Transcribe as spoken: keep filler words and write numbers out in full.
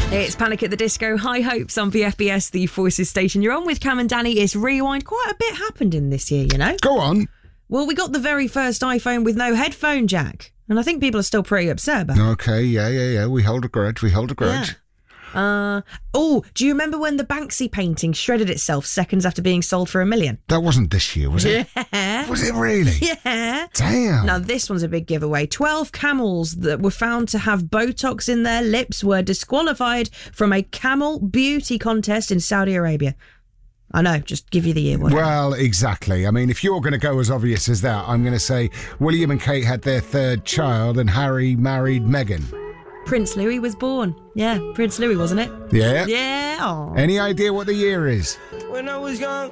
It's Panic at the Disco, High Hopes on V F B S, the Voices station. You're on with Cam and Danny. It's Rewind. Quite a bit happened in this year, you know. Go on. Well, we got the very first iPhone with no headphone jack, and I think people are still pretty upset about it. Okay, yeah, yeah, yeah. We hold a grudge. We hold a grudge. Yeah. Uh, oh, do you remember when the Banksy painting shredded itself seconds after being sold for a million? That wasn't this year, was it? Yeah. Was it really? Yeah. Damn. Now, this one's a big giveaway. twelve camels that were found to have Botox in their lips were disqualified from a camel beauty contest in Saudi Arabia. I know, just give you the year. Whatever. Well, exactly. I mean, if you're going to go as obvious as that, I'm going to say William and Kate had their third child and Harry married Meghan. Prince Louis was born. Yeah, Prince Louis, wasn't it? Yeah? Yeah. Aww. Any idea what the year is? When I was young.